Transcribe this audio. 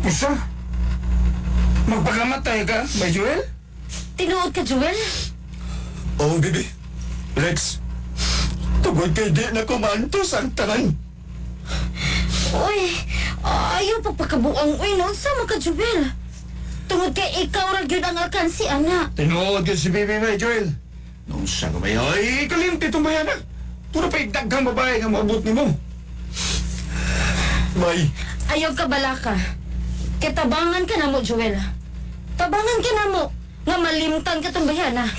Usa? Magpakamatay ka, Bay Joel? Tinuod ka, Joel? Oh, bibi. Rex, tungod kay di na kumantos ang tanan. Uy, ayaw pagpakabuang. Uy, noon sa mga ka, Joel? Tungod kay ikaw ra gyud ang alkansi, ana. Tinuod yun si Bibi, Bay Joel. Nung siya ka ba yun? Ay, kalimti itong bayanan. Puro pa igdaghang babae nga maabot ni mo. Bay, Ayaw ka balaka. Kitabangan ka na mo, Joel. Tabangan ka na mo. Nga malimtan ka tong bayana.